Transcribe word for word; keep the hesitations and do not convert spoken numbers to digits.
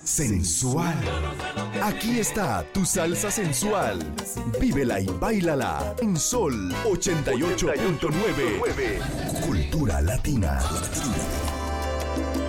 sensual. Aquí está tu salsa sensual. Vívela y báilala en Sol ochenta y ocho punto nueve. Cultura latina.